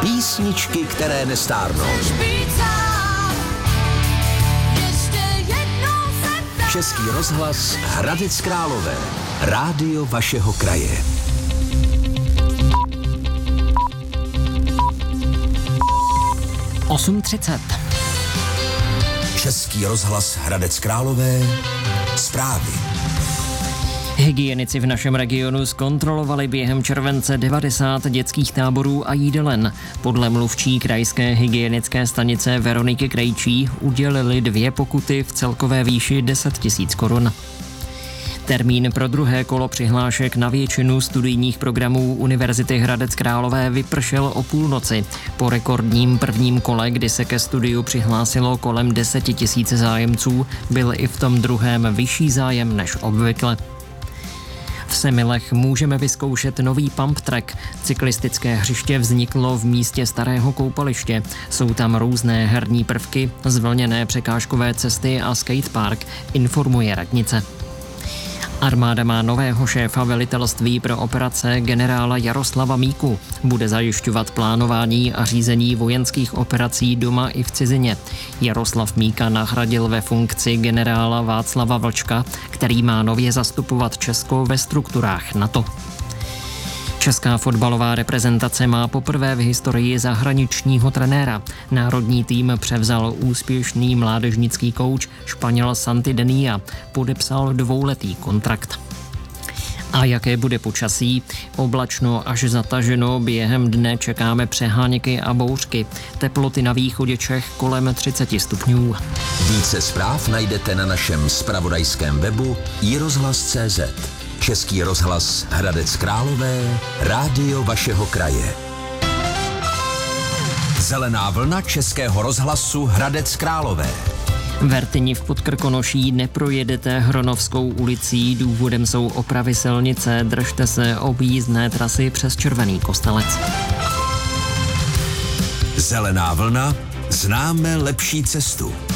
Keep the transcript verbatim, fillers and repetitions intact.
Písničky, které nestárnou. Český rozhlas Hradec Králové. Rádio vašeho kraje. osm třicet. Český rozhlas Hradec Králové. Zprávy. Hygienici v našem regionu zkontrolovali během července devadesát dětských táborů a jídelen. Podle mluvčí krajské hygienické stanice Veroniky Krejčí udělili dvě pokuty v celkové výši deset tisíc korun. Termín pro druhé kolo přihlášek na většinu studijních programů Univerzity Hradec Králové vypršel o půlnoci. Po rekordním prvním kole, kdy se ke studiu přihlásilo kolem deset tisíc zájemců, byl i v tom druhém vyšší zájem než obvykle. V Semilech můžeme vyzkoušet nový pump track. Cyklistické hřiště vzniklo v místě starého koupaliště. Jsou tam různé herní prvky, zvlněné překážkové cesty a skatepark, informuje radnice. Armáda má nového šéfa velitelství pro operace generála Jaroslava Míku. Bude zajišťovat plánování a řízení vojenských operací doma i v cizině. Jaroslav Míka nahradil ve funkci generála Václava Vlčka, který má nově zastupovat Česko ve strukturách NATO. Česká fotbalová reprezentace má poprvé v historii zahraničního trenéra. Národní tým převzal úspěšný mládežnický kouč Španěl Santi Denia. Podepsal dvouletý kontrakt. A jaké bude počasí? Oblačno až zataženo, během dne čekáme přeháněky a bouřky. Teploty na východě Čech kolem třicet stupňů. Více zpráv najdete na našem zpravodajském webu i rozhlas tečka cé zet. Český rozhlas Hradec Králové, rádio vašeho kraje. Zelená vlna Českého rozhlasu Hradec Králové. V Rtyni v Podkrkonoší neprojedete Hronovskou ulicí, důvodem jsou opravy silnice, držte se objízdné trasy přes Červený Kostelec. Zelená vlna, známe lepší cestu.